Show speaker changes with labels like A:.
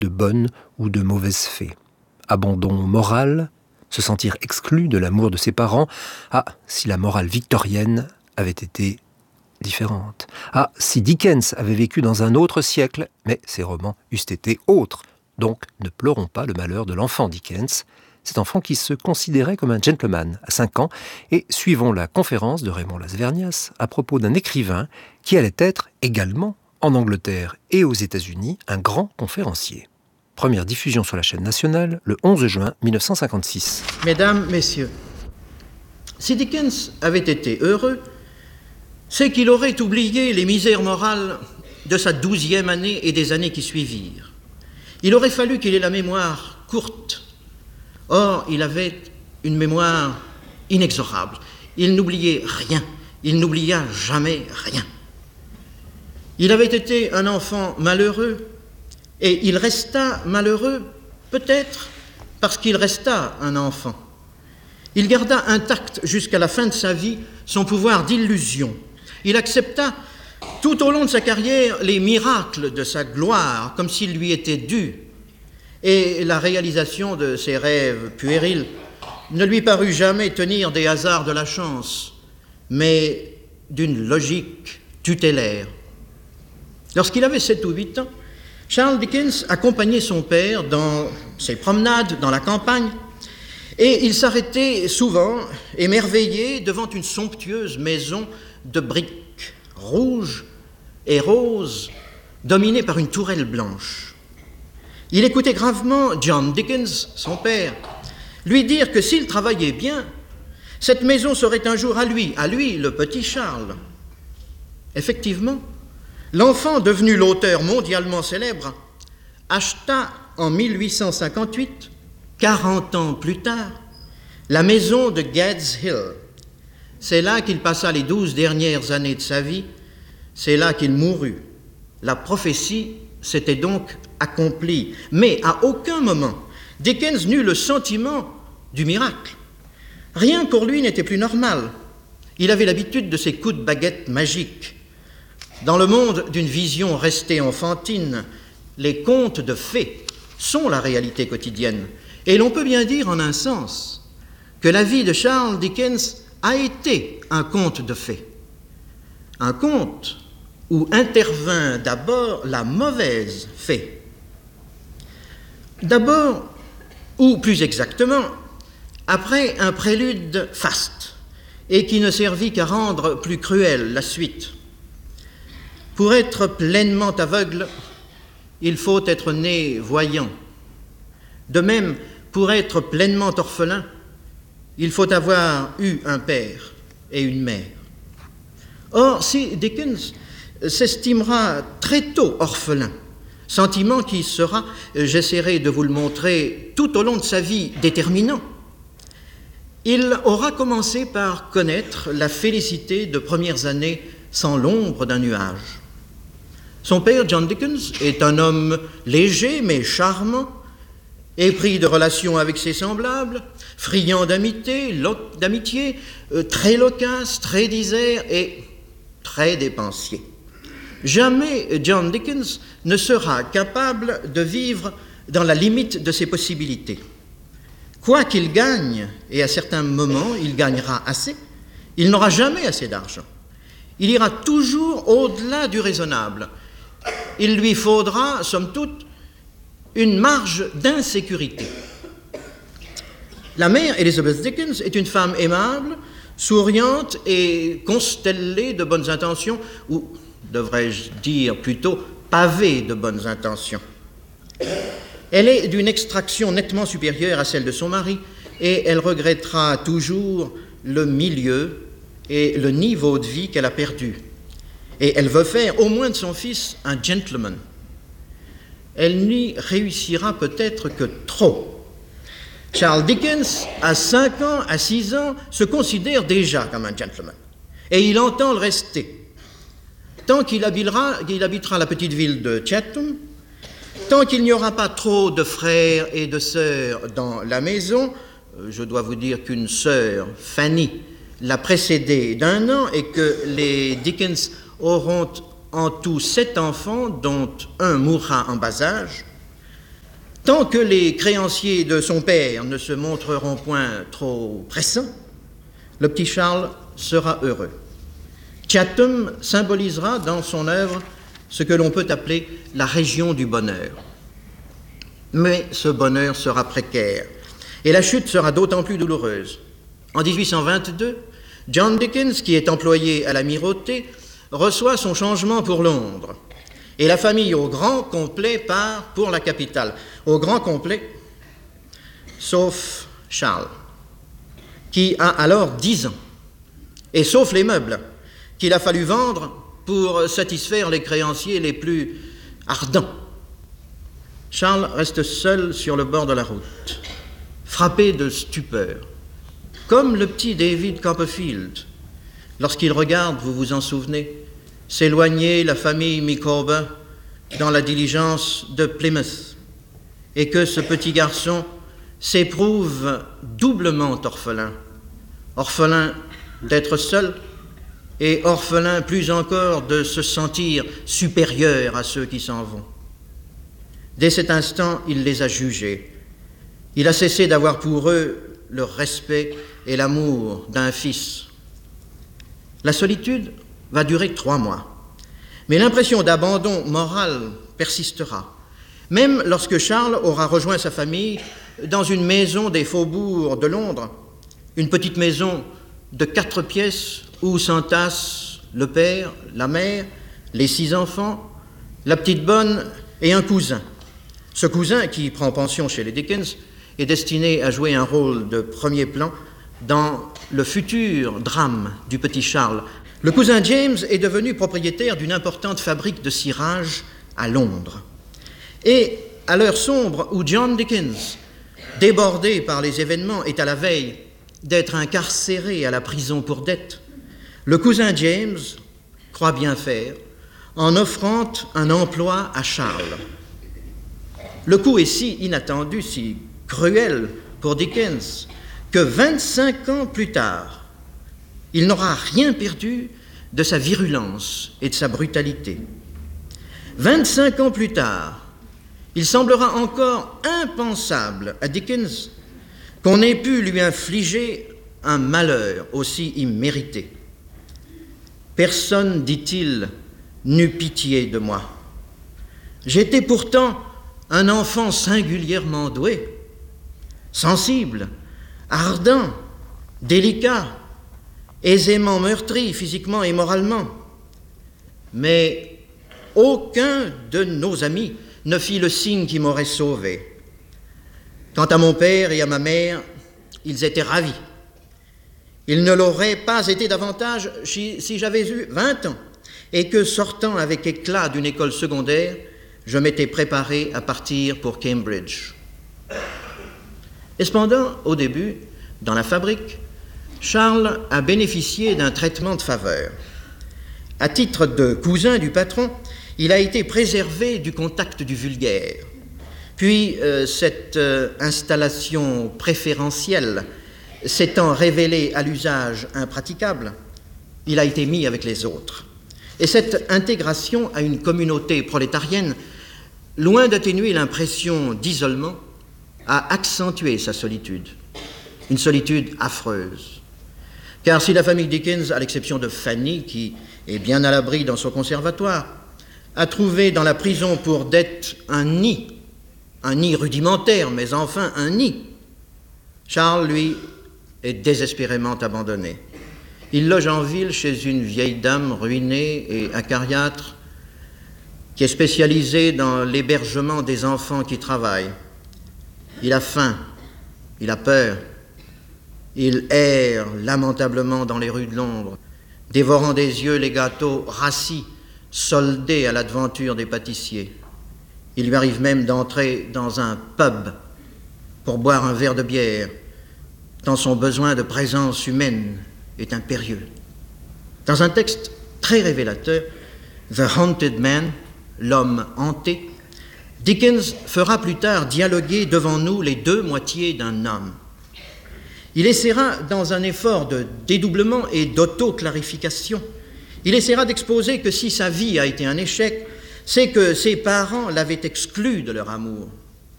A: de bonnes ou de mauvaises fées. Abandon moral, se sentir exclu de l'amour de ses parents. Ah, si la morale victorienne avait été différente. Ah, si Dickens avait vécu dans un autre siècle, mais ses romans eussent été autres. Donc, ne pleurons pas le malheur de l'enfant Dickens, cet enfant qui se considérait comme un gentleman à 5 ans, et suivons la conférence de Raymond Las-Vernias à propos d'un écrivain qui allait être également, en Angleterre et aux États-Unis, un grand conférencier. Première diffusion sur la chaîne nationale, le 11 juin 1956.
B: Mesdames, Messieurs, si Dickens avait été heureux, c'est qu'il aurait oublié les misères morales de sa 12e année et des années qui suivirent. Il aurait fallu qu'il ait la mémoire courte. Or, il avait une mémoire inexorable. Il n'oubliait rien. Il n'oublia jamais rien. Il avait été un enfant malheureux, et il resta malheureux, peut-être parce qu'il resta un enfant. Il garda intact jusqu'à la fin de sa vie son pouvoir d'illusion. Il accepta tout au long de sa carrière les miracles de sa gloire, comme s'ils lui étaient dus. Et la réalisation de ses rêves puérils ne lui parut jamais tenir des hasards de la chance, mais d'une logique tutélaire. Lorsqu'il avait 7 ou 8 ans, Charles Dickens accompagnait son père dans ses promenades dans la campagne, et il s'arrêtait souvent, émerveillé, devant une somptueuse maison de briques rouges et roses, dominée par une tourelle blanche. Il écoutait gravement John Dickens, son père, lui dire que s'il travaillait bien, cette maison serait un jour à lui, le petit Charles. Effectivement, l'enfant devenu l'auteur mondialement célèbre acheta en 1858, 40 ans plus tard, la maison de Gad's Hill. C'est là qu'il passa les 12 dernières années de sa vie, c'est là qu'il mourut. La prophétie s'était donc accomplie, mais à aucun moment Dickens n'eut le sentiment du miracle. Rien pour lui n'était plus normal. Il avait l'habitude de ces coups de baguette magiques. Dans le monde d'une vision restée enfantine, les contes de fées sont la réalité quotidienne. Et l'on peut bien dire en un sens que la vie de Charles Dickens a été un conte de fées. Un conte où intervint d'abord la mauvaise fée. D'abord, ou plus exactement, après un prélude faste, et qui ne servit qu'à rendre plus cruelle la suite. Pour être pleinement aveugle, il faut être né voyant. De même, pour être pleinement orphelin, il faut avoir eu un père et une mère. Or, si Dickens s'estimera très tôt orphelin, sentiment qui sera, j'essaierai de vous le montrer, tout au long de sa vie déterminant, il aura commencé par connaître la félicité de premières années sans l'ombre d'un nuage. Son père, John Dickens, est un homme léger mais charmant, épris de relations avec ses semblables, friand d'amitié, très loquace, très disert et très dépensier. Jamais John Dickens ne sera capable de vivre dans la limite de ses possibilités. Quoi qu'il gagne, et à certains moments il gagnera assez, il n'aura jamais assez d'argent. Il ira toujours au-delà du raisonnable. Il lui faudra, somme toute, une marge d'insécurité. La mère, Elizabeth Dickens, est une femme aimable, souriante et constellée de bonnes intentions, ou devrais-je dire plutôt pavée de bonnes intentions. Elle est d'une extraction nettement supérieure à celle de son mari, et elle regrettera toujours le milieu et le niveau de vie qu'elle a perdu. Et elle veut faire au moins de son fils un gentleman. Elle n'y réussira peut-être que trop. Charles Dickens, à 5 ans, à 6 ans, se considère déjà comme un gentleman. Et il entend le rester. Tant qu'il habitera la petite ville de Chatham, tant qu'il n'y aura pas trop de frères et de sœurs dans la maison, je dois vous dire qu'une sœur, Fanny, l'a précédé d'1 an et que les Dickens auront en tout 7 enfants, dont un mourra en bas âge, Tant que les créanciers de son père ne se montreront point trop pressants, le petit Charles sera heureux. Chatham symbolisera dans son œuvre ce que l'on peut appeler la région du bonheur. Mais ce bonheur sera précaire et la chute sera d'autant plus douloureuse. En 1822, John Dickens, qui est employé à l'amirauté, reçoit son changement pour Londres. Et la famille au grand complet part pour la capitale. Au grand complet, sauf Charles, qui a alors 10 ans, et sauf les meubles qu'il a fallu vendre pour satisfaire les créanciers les plus ardents. Charles reste seul sur le bord de la route, frappé de stupeur, comme le petit David Copperfield, lorsqu'il regarde, vous vous en souvenez, s'éloigner la famille Micawber dans la diligence de Plymouth, et que ce petit garçon s'éprouve doublement orphelin, orphelin d'être seul et orphelin plus encore de se sentir supérieur à ceux qui s'en vont. Dès cet instant, il les a jugés. Il a cessé d'avoir pour eux le respect et l'amour d'un fils. La solitude va durer 3 mois, mais l'impression d'abandon moral persistera, même lorsque Charles aura rejoint sa famille dans une maison des faubourgs de Londres, une petite maison de 4 pièces où s'entassent le père, la mère, les 6 enfants, la petite bonne et un cousin. Ce cousin, qui prend pension chez les Dickens, est destiné à jouer un rôle de premier plan dans le futur drame du petit Charles. Le cousin James est devenu propriétaire d'une importante fabrique de cirage à Londres. Et à l'heure sombre où John Dickens, débordé par les événements, est à la veille d'être incarcéré à la prison pour dette, le cousin James croit bien faire en offrant un emploi à Charles. Le coup est si inattendu, si cruel pour Dickens, que 25 ans plus tard, il n'aura rien perdu de sa virulence et de sa brutalité. 25 ans plus tard, il semblera encore impensable à Dickens qu'on ait pu lui infliger un malheur aussi immérité. Personne, dit-il, n'eut pitié de moi. J'étais pourtant un enfant singulièrement doué, sensible, ardent, délicat, aisément meurtri physiquement et moralement. Mais aucun de nos amis ne fit le signe qui m'aurait sauvé. Quant à mon père et à ma mère, ils étaient ravis. Ils ne l'auraient pas été davantage si j'avais eu 20 ans et que, sortant avec éclat d'une école secondaire, je m'étais préparé à partir pour Cambridge. Et cependant, au début, dans la fabrique, Charles a bénéficié d'un traitement de faveur. À titre de cousin du patron, il a été préservé du contact du vulgaire. Puis, cette installation préférentielle s'étant révélée à l'usage impraticable, il a été mis avec les autres. Et cette intégration à une communauté prolétarienne, loin d'atténuer l'impression d'isolement, a accentué sa solitude, une solitude affreuse. Car si la famille Dickens, à l'exception de Fanny, qui est bien à l'abri dans son conservatoire, a trouvé dans la prison pour dette un nid rudimentaire, mais enfin un nid, Charles, lui, est désespérément abandonné. Il loge en ville chez une vieille dame ruinée et acariâtre qui est spécialisée dans l'hébergement des enfants qui travaillent. Il a faim, il a peur, il erre lamentablement dans les rues de Londres, dévorant des yeux les gâteaux rassis, soldés à l'aventure des pâtissiers. Il lui arrive même d'entrer dans un pub pour boire un verre de bière, tant son besoin de présence humaine est impérieux. Dans un texte très révélateur, The Haunted Man, l'homme hanté, Dickens fera plus tard dialoguer devant nous les 2 moitiés d'un homme. Il essaiera, dans un effort de dédoublement et d'auto-clarification, il essaiera d'exposer que si sa vie a été un échec, c'est que ses parents l'avaient exclu de leur amour.